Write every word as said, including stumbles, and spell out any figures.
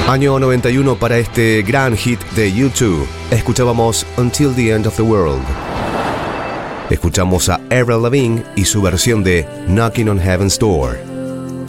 Año noventa y uno para este gran hit de U dos. Escuchábamos Until the End of the World. Escuchamos a Avril Lavigne y su versión de Knocking on Heaven's Door.